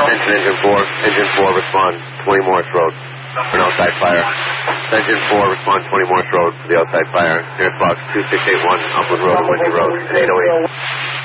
Engine 4, respond 20 Morse Road for an outside fire. Engine 4, respond 20 Morse Road for the outside fire. Air Fox 2681, Upland Road, Windy Road, at 808.